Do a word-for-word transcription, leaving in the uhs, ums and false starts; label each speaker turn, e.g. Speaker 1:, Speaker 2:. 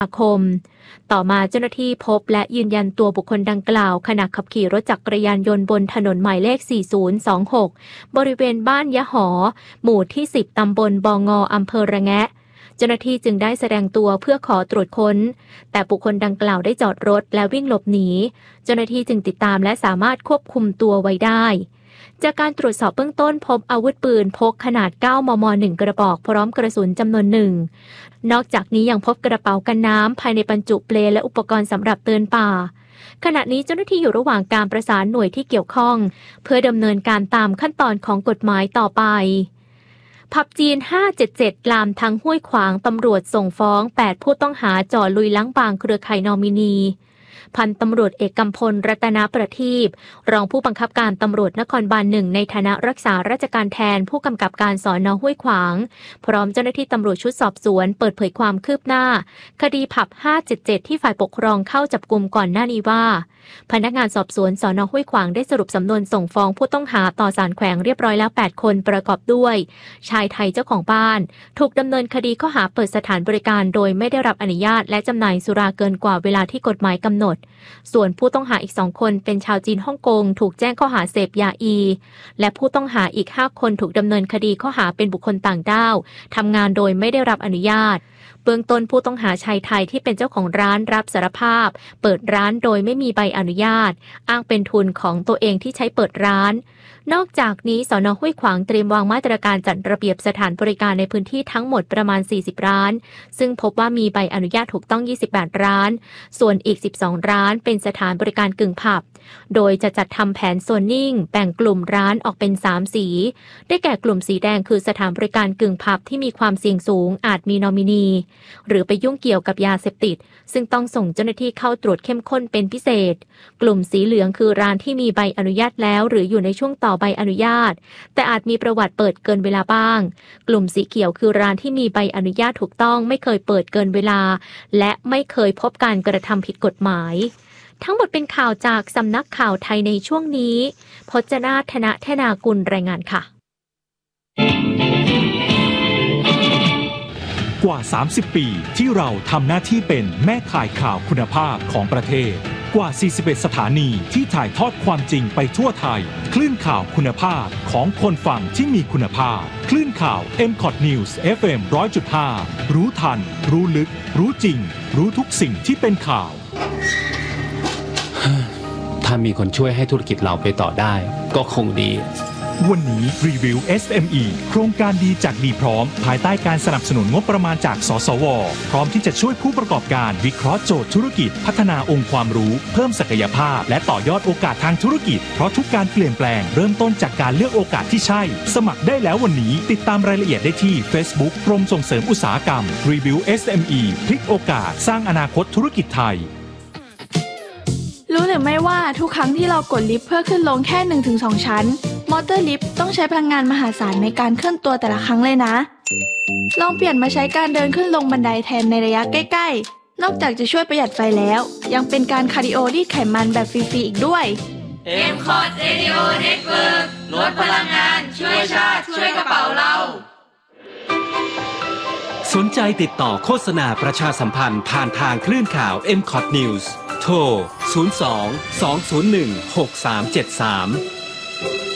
Speaker 1: คมต่อมาเจ้าหน้าที่พบและยืนยันตัวบุคคลดังกล่าวขณะขับขี่รถจักรยานยนต์บนถนนหมายเลขสี่ศูนย์สองหกบริเวณบ้านยะหอหมู่ที่สิบตำบลบองออำเภอระแงะเจ้าหน้าที่จึงได้แสดงตัวเพื่อขอตรวจค้นแต่บุคคลดังกล่าวได้จอดรถและวิ่งหลบหนีเจ้าหน้าที่จึงติดตามและสามารถควบคุมตัวไว้ได้จากการตรวจสอบเบื้องต้นพบอาวุธปืนพกขนาด เก้ามม. หนึ่ง กระบอกพร้อมกระสุนจำนวนหนึ่งนอกจากนี้ยังพบกระเป๋ากันน้ำภายในบรรจุเปลและอุปกรณ์สำหรับเดินป่าขณะนี้เจ้าหน้าที่อยู่ระหว่างการประสานหน่วยที่เกี่ยวข้องเพื่อดำเนินการตามขั้นตอนของกฎหมายต่อไปผับจีนห้าเจ็ดเจ็ดลามทางห้วยขวางตำรวจส่งฟ้องแปดผู้ต้องหาจ่อลุยล้างบางเครือข่ายนอมินีพันตำรวจเอกกำพลรัตนประทีปรองผู้บังคับการตำรวจนครบาลหนึ่งในฐานะรักษาราชการแทนผู้กำกับการสน.ห้วยขวางพร้อมเจ้าหน้าที่ตำรวจชุดสอบสวนเปิดเผยความคืบหน้าคดีผับห้าเจ็ดเจ็ดที่ฝ่ายปกครองเข้าจับกุมก่อนหน้านี้ว่าพนักงานสอบสวนสน.ห้วยขวางได้สรุปสำนวนส่งฟ้องผู้ต้องหาต่อศาลแขวงเรียบร้อยแล้วแปดคนประกอบด้วยชายไทยเจ้าของบ้านถูกดำเนินคดีข้อหาเปิดสถานบริการโดยไม่ได้รับอนุญาตและจำหน่ายสุราเกินกว่าเวลาที่กฎหมายกำหนดส่วนผู้ต้องหาอีกสองคนเป็นชาวจีนฮ่องกงถูกแจ้งข้อหาเสพยาอีและผู้ต้องหาอีกห้าคนถูกดำเนินคดีข้อหาเป็นบุคคลต่างด้าวทำงานโดยไม่ได้รับอนุญาตเบื้องต้นผู้ต้องหาชายไทยที่เป็นเจ้าของร้านรับสารภาพเปิดร้านโดยไม่มีใบอนุญาตอ้างเป็นทุนของตัวเองที่ใช้เปิดร้านนอกจากนี้สน.ห้วยขวางเตรียมวางมาตรการจัดระเบียบสถานบริการในพื้นที่ทั้งหมดประมาณสี่สิบร้านซึ่งพบว่ามีใบอนุญาตถูกต้องยี่สิบแปดร้านส่วนอีกสิบสองร้านเป็นสถานบริการกึ่งผับโดยจะจัดทำแผนโซนนิ่งแบ่งกลุ่มร้านออกเป็นสามสีได้แก่กลุ่มสีแดงคือสถานบริการกึ่งผับที่มีความเสี่ยงสูงอาจมีนอมินีหรือไปยุ่งเกี่ยวกับยาเสพติดซึ่งต้องส่งเจ้าหน้าที่เข้าตรวจเข้มข้นเป็นพิเศษกลุ่มสีเหลืองคือร้านที่มีใบอนุญาตแล้วหรืออยู่ในช่วงต่อใบอนุญาตแต่อาจมีประวัติเปิดเกินเวลาบ้างกลุ่มสีเขียวคือร้านที่มีใบอนุญาตถูกต้องไม่เคยเปิดเกินเวลาและไม่เคยพบการกระทำผิดกฎหมายทั้งหมดเป็นข่าวจากสำนักข่าวไทยในช่วงนี้พจนาธนธนากุลรายงานค่ะ
Speaker 2: กว่าสามสิบปีที่เราทำหน้าที่เป็นแม่ข่ายข่าวคุณภาพของประเทศกว่าสี่สิบเอ็ดสถานีที่ถ่ายทอดความจริงไปทั่วไทยคลื่นข่าวคุณภาพของคนฟังที่มีคุณภาพคลื่นข่าว เอ็ม คอท News เอฟ เอ็ม หนึ่งร้อยจุดห้า รู้ทันรู้ลึกรู้จริงรู้ทุกสิ่งที่เป็นข่าว
Speaker 3: ถ้ามีคนช่วยให้ธุรกิจเราไปต่อได้ก็คงดี
Speaker 2: วันนี้รีวิว เอส เอ็ม อี โครงการดีจากดีพร้อมภายใต้การสนับสนุนงบประมาณจากสสวพร้อมที่จะช่วยผู้ประกอบการวิเคราะห์โจทย์ธุรกิจพัฒนาองค์ความรู้เพิ่มศักยภาพและต่อยอดโอกาสทางธุรกิจเพราะทุกการเปลี่ยนแปลงเริ่มต้นจากการเลือกโอกาสที่ใช่สมัครได้แล้ววันนี้ติดตามรายละเอียดได้ที่ Facebook กรมส่งเสริมอุตสาหกรรมรีวิว เอส เอ็ม อี พลิกโอกาสสร้างอนาคตธุรกิจไทย
Speaker 4: รู้หรือไม่ว่าทุกครั้งที่เรากดลิฟต์เพื่อขึ้นลงแค่ หนึ่งถึงสอง ชั้นมอเตอร์ลิฟต์ต้องใช้พลังงานมหาศาลในการเคลื่อนตัวแต่ละครั้งเลยนะลองเปลี่ยนมาใช้การเดินขึ้นลงบันไดแทนในระยะใกล้ๆนอกจากจะช่วยประหยัดไฟแล้วยังเป็นการคาร์ดิโอรีดไขมันแบบฟรีๆอีกด้วย
Speaker 5: เอ็ม คอท Radio Network ลดพลังงานช่วยชาติช่วยกระเป๋าเรา
Speaker 6: สนใจติดต่อโฆษณาประชาสัมพันธ์ผ่านทางคลื่นข่าว เอ็ม คอท News โทรศูนย์ สอง สอง ศูนย์ หนึ่ง หก สาม เจ็ด สาม